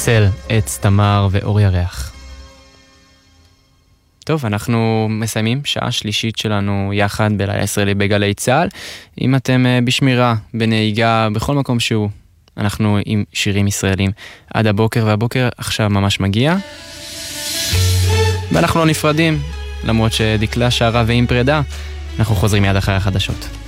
פסל, עץ, תמר ואור ירח. טוב, אנחנו מסיימים שעה שלישית שלנו יחד בלילה ישראלי בגלי צהל. אם אתם בשמירה, בנהיגה, בכל מקום שהוא, אנחנו עם שירים ישראלים עד הבוקר, והבוקר עכשיו ממש מגיע. ואנחנו לא נפרדים, למרות שדקלה שרה ועם פרידה, אנחנו חוזרים מיד אחרי החדשות.